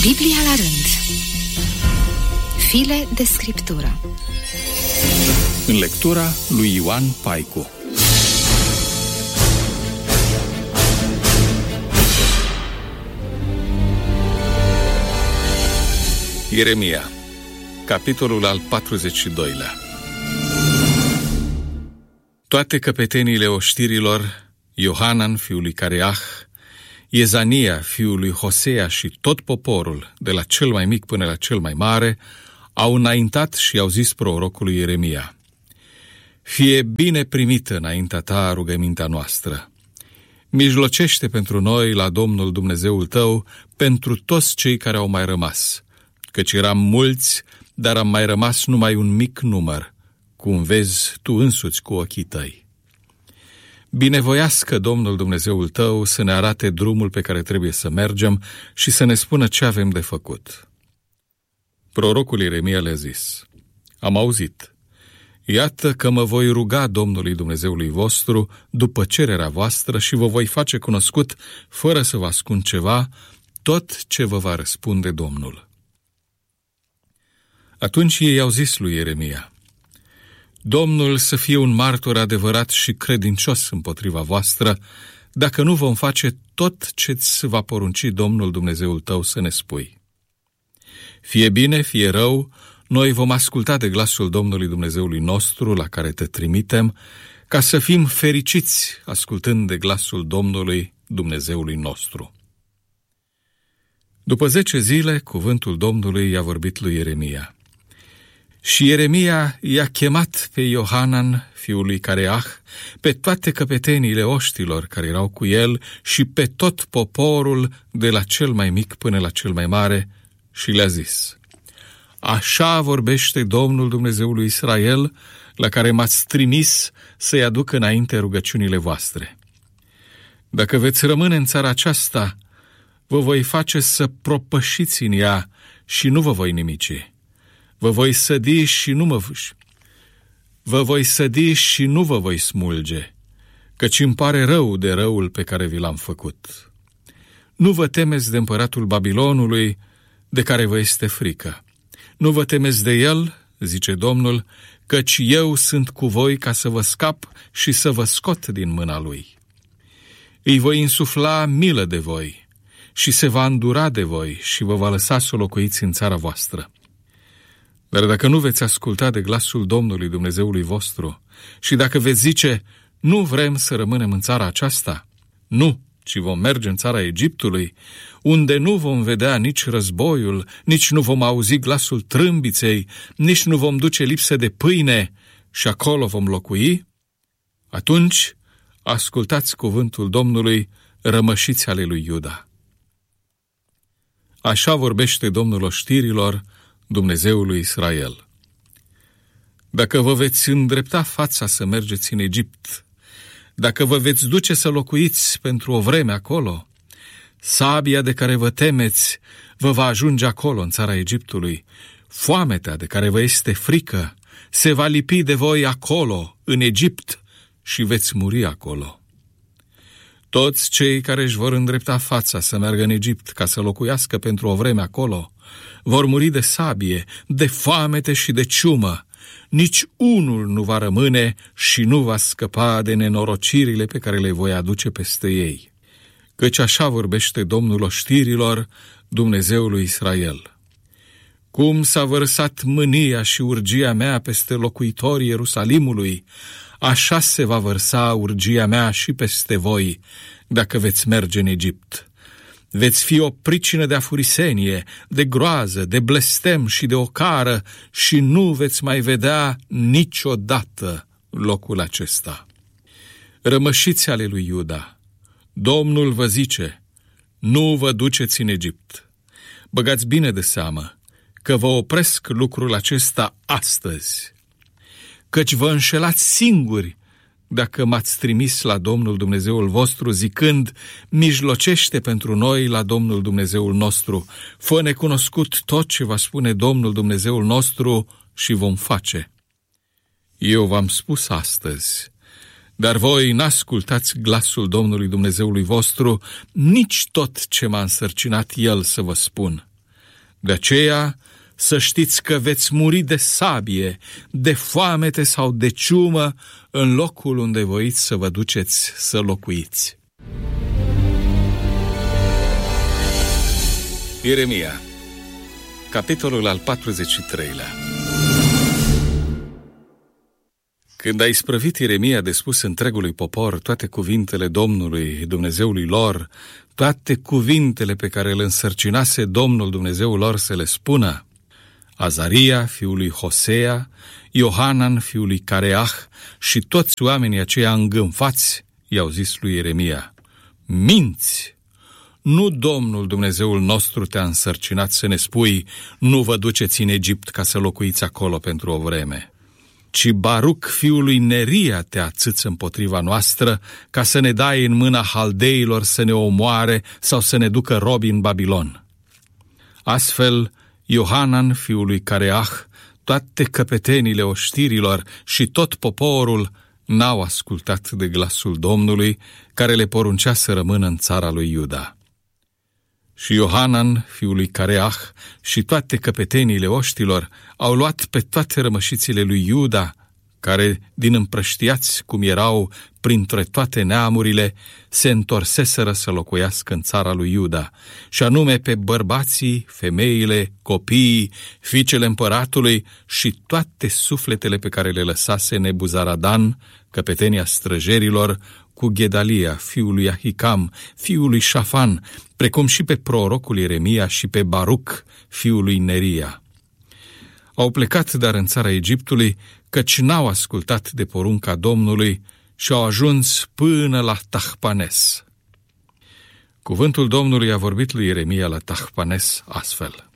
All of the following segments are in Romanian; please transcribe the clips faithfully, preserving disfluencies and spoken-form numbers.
Biblia la rând. File de scriptură. În lectura lui Ioan Paicu. Ieremia, capitolul al patruzeci și doilea. Toate căpeteniile oștirilor, Iohanan, fiul lui Careah, Iezania, fiul lui Hosea și tot poporul, de la cel mai mic până la cel mai mare, au înaintat și au zis prorocului Ieremia: Fie bine primită înaintea ta rugămintea noastră. Mijlocește pentru noi la Domnul Dumnezeul tău, pentru toți cei care au mai rămas, căci eram mulți, dar am mai rămas numai un mic număr, cum vezi tu însuți cu ochii tăi. Binevoiască Domnul Dumnezeul tău să ne arate drumul pe care trebuie să mergem și să ne spună ce avem de făcut. Prorocul Ieremia le-a zis: Am auzit. Iată că mă voi ruga Domnului Dumnezeului vostru după cererea voastră și vă voi face cunoscut, fără să vă ascund ceva, tot ce vă va răspunde Domnul. Atunci ei au zis lui Ieremia: Domnul să fie un martor adevărat și credincios împotriva voastră, dacă nu vom face tot ce-ți va porunci Domnul Dumnezeul tău să ne spui. Fie bine, fie rău, noi vom asculta de glasul Domnului Dumnezeului nostru, la care te trimitem, ca să fim fericiți ascultând de glasul Domnului Dumnezeului nostru. După zece zile, cuvântul Domnului i-a vorbit lui Ieremia. Și Ieremia i-a chemat pe Iohanan, fiul lui Careah, pe toate căpeteniile oștilor care erau cu el și pe tot poporul, de la cel mai mic până la cel mai mare, și le-a zis: Așa vorbește Domnul Dumnezeul lui Israel, la care m-ați trimis să-i aduc înainte rugăciunile voastre. Dacă veți rămâne în țara aceasta, vă voi face să propășiți în ea și nu vă voi nimici. Vă voi sădi și nu mă Vă voi sădi și nu vă voi smulge, căci îmi pare rău de răul pe care vi l-am făcut. Nu vă temeți de împăratul Babilonului, de care vă este frică. Nu vă temeți de el, zice Domnul, căci eu sunt cu voi ca să vă scap și să vă scot din mâna lui. Îi voi insufla milă de voi și se va îndura de voi și vă va lăsa să locuiți în țara voastră. Dar dacă nu veți asculta de glasul Domnului Dumnezeului vostru și dacă veți zice: nu vrem să rămânem în țara aceasta, nu, ci vom merge în țara Egiptului, unde nu vom vedea nici războiul, nici nu vom auzi glasul trâmbiței, nici nu vom duce lipsă de pâine și acolo vom locui, atunci ascultați cuvântul Domnului, rămășiți ale lui Iuda. Așa vorbește Domnul oștirilor, Dumnezeul lui Israel. Dacă vă veți îndrepta fața să mergeți în Egipt, dacă vă veți duce să locuiți pentru o vreme acolo, sabia de care vă temeți vă va ajunge acolo, în țara Egiptului. Foametea de care vă este frică se va lipi de voi acolo, în Egipt, și veți muri acolo. Toți cei care își vor îndrepta fața să meargă în Egipt ca să locuiască pentru o vreme acolo vor muri de sabie, de foamete și de ciumă. Nici unul nu va rămâne și nu va scăpa de nenorocirile pe care le voi aduce peste ei. Căci așa vorbește Domnul oștirilor, Dumnezeul lui Israel. Cum s-a vărsat mânia și urgia mea peste locuitorii Ierusalimului, așa se va vărsa urgia mea și peste voi, dacă veți merge în Egipt. Veți fi o pricină de afurisenie, de groază, de blestem și de ocară și nu veți mai vedea niciodată locul acesta. Rămășiți ale lui Iuda, Domnul vă zice: nu vă duceți în Egipt. Băgați bine de seamă că vă opresc lucrul acesta astăzi, căci vă înșelați singuri dacă m-ați trimis la Domnul Dumnezeul vostru zicând: mijlocește pentru noi la Domnul Dumnezeul nostru, fă necunoscut tot ce va spune Domnul Dumnezeul nostru și vom face. Eu v-am spus astăzi, dar voi n-ascultați glasul Domnului Dumnezeului vostru, nici tot ce m-a însărcinat El să vă spun. De aceea să știți că veți muri de sabie, de foamete sau de ciumă în locul unde voiți să vă duceți să locuiți. Ieremia, capitolul al patruzeci și treilea. Când a isprăvit Ieremia de spus întregului popor toate cuvintele Domnului, Dumnezeului lor, toate cuvintele pe care le însărcinase Domnul Dumnezeul lor să le spună, Azaria, fiul lui Hosea, Iohanan, fiul lui Careah și toți oamenii aceia îngânfați i-au zis lui Ieremia, minți! Nu Domnul Dumnezeul nostru te-a însărcinat să ne spui, nu vă duceți în Egipt ca să locuiți acolo pentru o vreme, ci Baruc, fiul lui Neria, te ațâță împotriva noastră ca să ne dai în mâna haldeilor să ne omoare sau să ne ducă robi în Babilon. Astfel, Iohanan, fiul lui Careah, toate căpetenile oștirilor și tot poporul n-au ascultat de glasul Domnului, care le poruncea să rămână în țara lui Iuda. Și Iohanan, fiul lui Careah, și toate căpetenile oștilor au luat pe toate rămășițile lui Iuda, care, din împrăștiați cum erau printre toate neamurile, se întorseseră să locuiască în țara lui Iuda, și anume pe bărbații, femeile, copiii, fiicele împăratului și toate sufletele pe care le lăsase Nebuzaradan, căpetenia străjerilor, cu Gedalia, fiul lui Ahicam, fiul lui Șafan, precum și pe prorocul Ieremia și pe Baruc, fiul lui Neria. Au plecat dar în țara Egiptului, căci n-au ascultat de porunca Domnului și au ajuns până la Tahpanes. Cuvântul Domnului a vorbit lui Ieremia la Tahpanes astfel.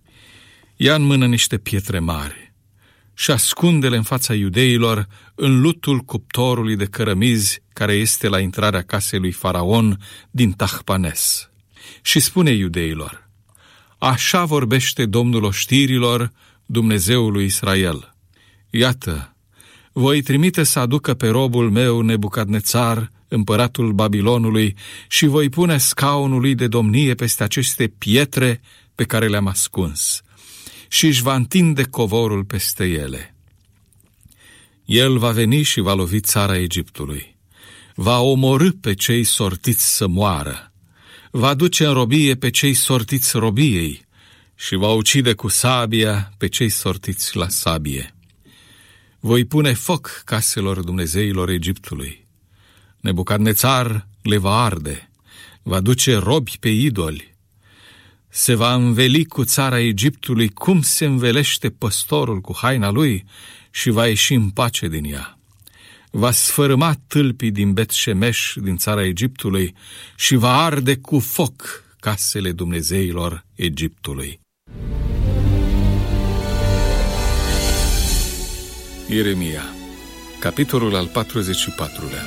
Ia în mână niște pietre mari și ascunde-le în fața iudeilor în lutul cuptorului de cărămizi care este la intrarea casei lui Faraon din Tahpanes. Și spune iudeilor, așa vorbește Domnul oștirilor, Dumnezeul lui Israel. Iată, voi trimite să aducă pe robul meu Nebucadnețar, împăratul Babilonului, și voi pune scaunul lui de domnie peste aceste pietre pe care le-am ascuns, și își va întinde covorul peste ele. El va veni și va lovi țara Egiptului, va omorî pe cei sortiți să moară, va duce în robie pe cei sortiți robiei și va ucide cu sabia pe cei sortiți la sabie. Voi pune foc caselor dumnezeilor Egiptului. Nebucadnețar le va arde, va duce robi pe idoli. Se va înveli cu țara Egiptului cum se învelește păstorul cu haina lui și va ieși în pace din ea. Va sfărâma tâlpii din Bet-Shemesh din țara Egiptului și va arde cu foc casele dumnezeilor Egiptului. Ieremia, capitolul al patruzeci și patrulea.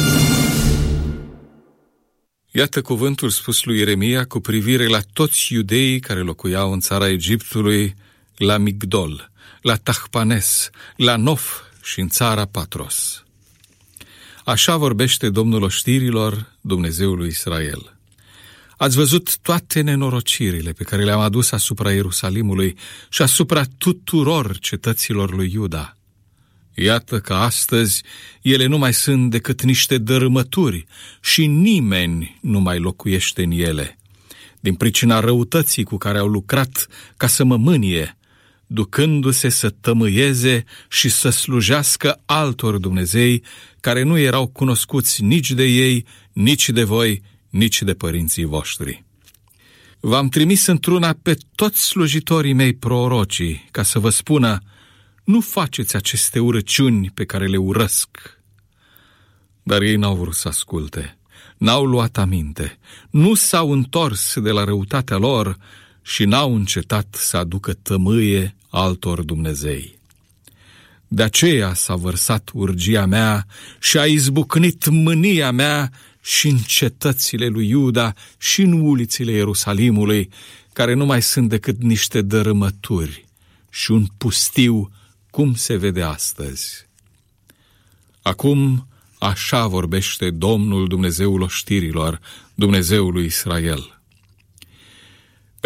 Iată cuvântul spus lui Ieremia cu privire la toți iudeii care locuiau în țara Egiptului, la Migdol, la Tahpanes, la Nof și în țara Patros. Așa vorbește Domnul oștirilor, Dumnezeul lui Israel. Ați văzut toate nenorocirile pe care le-am adus asupra Ierusalimului și asupra tuturor cetăților lui Iuda. Iată că astăzi ele nu mai sunt decât niște dărâmături și nimeni nu mai locuiește în ele, din pricina răutății cu care au lucrat ca să mă mânie, ducându-se să tămâieze și să slujească altor dumnezei care nu erau cunoscuți nici de ei, nici de voi, nici de părinții voștri. V-am trimis într-una pe toți slujitorii mei prorocii ca să vă spună, nu faceți aceste urăciuni pe care le urăsc. Dar ei n-au vrut să asculte, n-au luat aminte, nu s-au întors de la răutatea lor și n-au încetat să aducă tămâie altor dumnezei. De aceea s-a vărsat urgia mea și a izbucnit mânia mea și în cetățile lui Iuda și în ulițile Ierusalimului, care nu mai sunt decât niște dărâmături și un pustiu cum se vede astăzi. Acum așa vorbește Domnul Dumnezeul oștirilor, Dumnezeul lui Israel.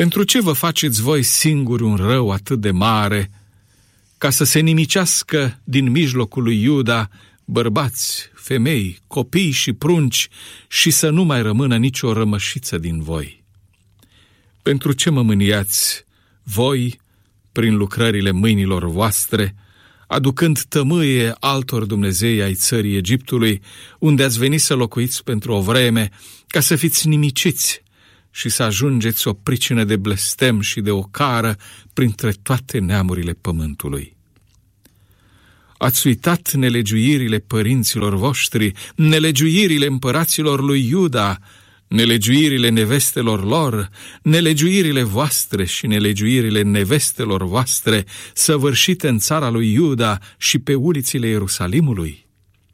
Pentru ce vă faceți voi singuri un rău atât de mare, ca să se nimicească din mijlocul lui Iuda bărbați, femei, copii și prunci și să nu mai rămână nicio rămășiță din voi? Pentru ce mă mâniați voi prin lucrările mâinilor voastre, aducând tămâie altor dumnezei ai țării Egiptului, unde ați venit să locuiți pentru o vreme, ca să fiți nimiciți și să ajungeți o pricină de blestem și de ocară printre toate neamurile pământului? Ați uitat nelegiuirile părinților voștri, nelegiuirile împăraților lui Iuda, nelegiuirile nevestelor lor, nelegiuirile voastre și nelegiuirile nevestelor voastre, săvârșite în țara lui Iuda și pe ulițile Ierusalimului?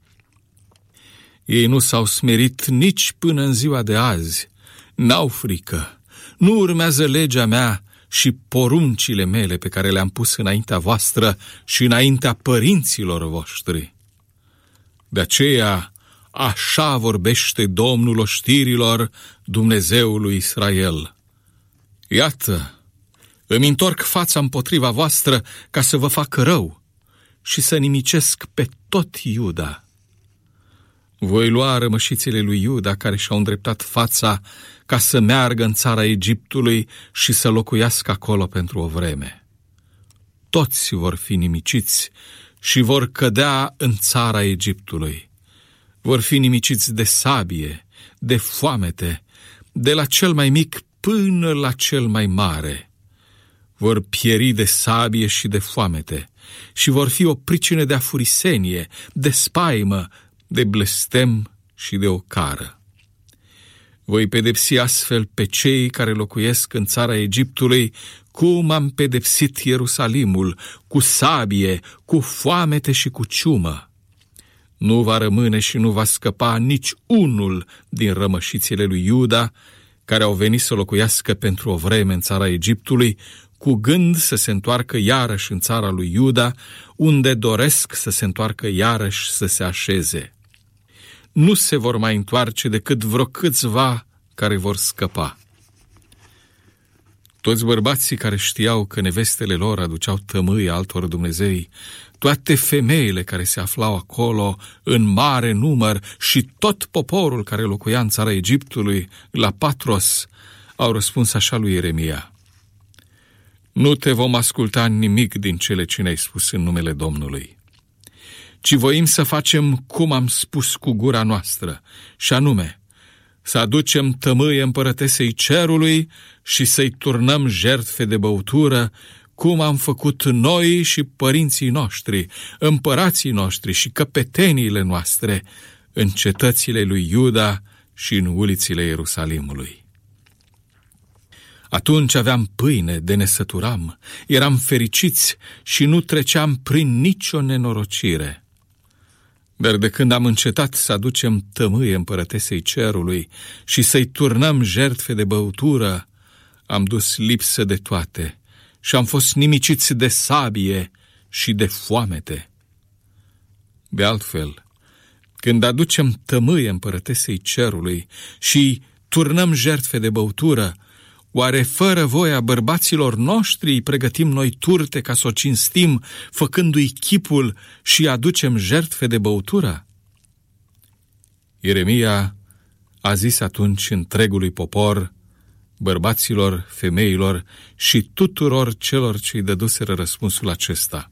Ei nu s-au smerit nici până în ziua de azi, n-au frică, nu urmează legea mea și poruncile mele pe care le-am pus înaintea voastră și înaintea părinților voștri. De aceea, așa vorbește Domnul oștirilor, Dumnezeul lui Israel: iată, îmi întorc fața împotriva voastră ca să vă fac rău și să nimicesc pe tot Iuda. Voi lua rămășițele lui Iuda care și-au îndreptat fața ca să meargă în țara Egiptului și să locuiască acolo pentru o vreme. Toți vor fi nimiciți și vor cădea în țara Egiptului. Vor fi nimiciți de sabie, de foamete, de la cel mai mic până la cel mai mare. Vor pieri de sabie și de foamete și vor fi o pricină de afurisenie, de spaimă, de blestem și de ocară. Voi pedepsi astfel pe cei care locuiesc în țara Egiptului, cum am pedepsit Ierusalimul, cu sabie, cu foamete și cu ciumă. Nu va rămâne și nu va scăpa nici unul din rămășițele lui Iuda, care au venit să locuiască pentru o vreme în țara Egiptului, cu gând să se întoarcă iarăși în țara lui Iuda, unde doresc să se întoarcă iarăși să se așeze. Nu se vor mai întoarce decât vreo câțiva care vor scăpa. Toți bărbații care știau că nevestele lor aduceau tămâie altor dumnezei, toate femeile care se aflau acolo în mare număr și tot poporul care locuia în țara Egiptului, la Patros, au răspuns așa lui Ieremia: nu te vom asculta nimic din cele ce ne-ai spus în numele Domnului, ci voim să facem cum am spus cu gura noastră, și anume, să aducem tămâie împărătesei cerului și să-i turnăm jertfe de băutură, cum am făcut noi și părinții noștri, împărații noștri și căpeteniile noastre, în cetățile lui Iuda și în ulițile Ierusalimului. Atunci aveam pâine de ne săturam, eram fericiți și nu treceam prin nicio nenorocire. Dar de când am încetat să aducem tămâie împărătesei cerului și să-i turnăm jertfe de băutură, am dus lipsă de toate și am fost nimiciți de sabie și de foamete. De altfel, când aducem tămâie împărătesei cerului și turnăm jertfe de băutură, oare fără voia bărbaților noștri îi pregătim noi turte ca să o cinstim, făcându-i chipul și aducem jertfe de băutură? Ieremia a zis atunci întregului popor, bărbaților, femeilor și tuturor celor ce-i dăduseră răspunsul acesta: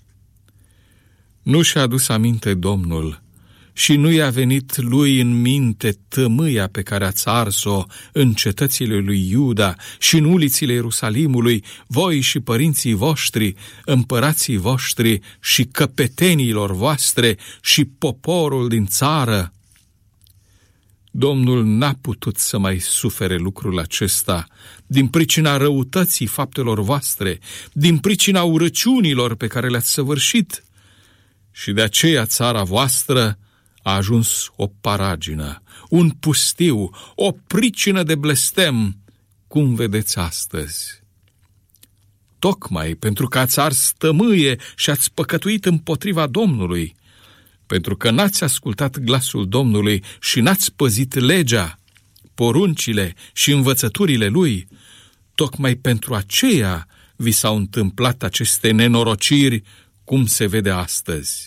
nu și-a adus aminte Domnul și nu i-a venit lui în minte tămâia pe care ați ars-o în cetățile lui Iuda și în ulițile Ierusalimului, voi și părinții voștri, împărații voștri și căpeteniilor voastre și poporul din țară? Domnul n-a putut să mai sufere lucrul acesta din pricina răutății faptelor voastre, din pricina urăciunilor pe care le-ați săvârșit, și de aceea țara voastră a ajuns o paragină, un pustiu, o pricină de blestem, cum vedeți astăzi. Tocmai pentru că ați ars tămâie și ați păcătuit împotriva Domnului, pentru că n-ați ascultat glasul Domnului și n-ați păzit legea, poruncile și învățăturile Lui, tocmai pentru aceea vi s-au întâmplat aceste nenorociri, cum se vede astăzi.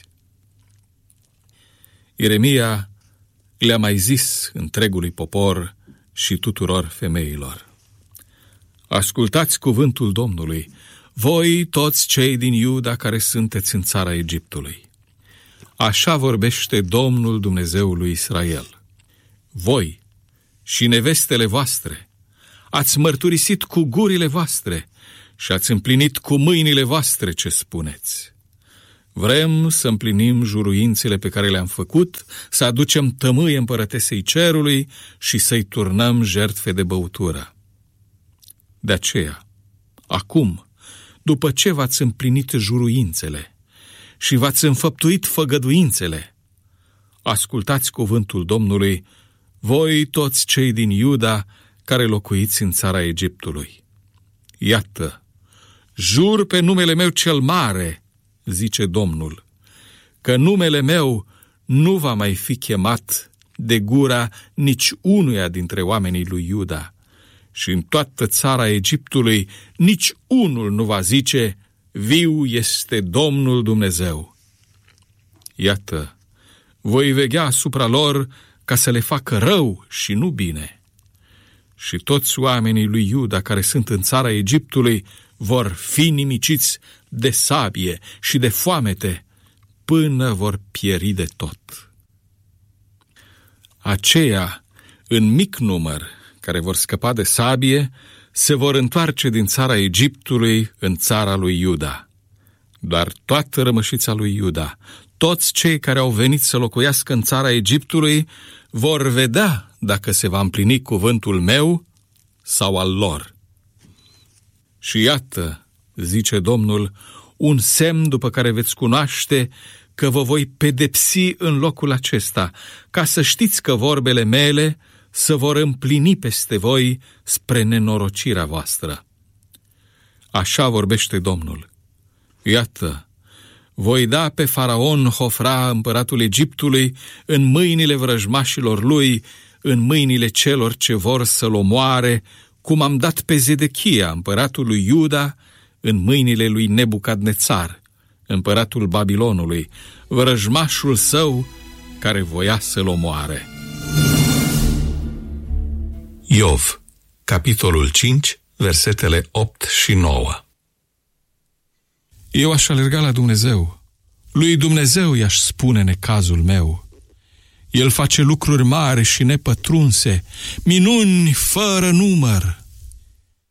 Ieremia le-a mai zis întregului popor și tuturor femeilor: ascultați cuvântul Domnului, voi toți cei din Iuda care sunteți în țara Egiptului. Așa vorbește Domnul Dumnezeul lui Israel. Voi și nevestele voastre ați mărturisit cu gurile voastre și ați împlinit cu mâinile voastre ce spuneți. Vrem să împlinim juruințele pe care le-am făcut, să aducem tămâie împărătesei cerului și să-i turnăm jertfe de băutură. De aceea, acum, după ce v-ați împlinit juruințele și v-ați înfăptuit făgăduințele, ascultați cuvântul Domnului, voi toți cei din Iuda care locuiți în țara Egiptului. Iată, jur pe numele meu cel mare, zice Domnul, că numele meu nu va mai fi chemat de gura nici unuia dintre oamenii lui Iuda, și în toată țara Egiptului nici unul nu va zice: viu este Domnul Dumnezeu. Iată, voi veghea asupra lor ca să le facă rău și nu bine. Și toți oamenii lui Iuda care sunt în țara Egiptului vor fi nimiciți de sabie și de foamete până vor pieri de tot. Aceia, în mic număr, care vor scăpa de sabie, se vor întoarce din țara Egiptului în țara lui Iuda. Dar toată rămășița lui Iuda, toți cei care au venit să locuiască în țara Egiptului, vor vedea dacă se va împlini cuvântul meu sau al lor. Și iată, zice Domnul, un semn după care veți cunoaște că vă voi pedepsi în locul acesta, ca să știți că vorbele mele se vor împlini peste voi spre nenorocirea voastră. Așa vorbește Domnul. Iată, voi da pe faraon Hofra, împăratul Egiptului, în mâinile vrăjmașilor lui, în mâinile celor ce vor să-l omoare, cum am dat pe Zedechia, împăratul lui Iuda, în mâinile lui Nebucadnețar, împăratul Babilonului, vrăjmașul său care voia să-l omoare. Iov, capitolul cinci, versetele opt și nouă. Eu aș alerga la Dumnezeu, lui Dumnezeu i-aș spune necazul meu. El face lucruri mari și nepătrunse, minuni fără număr.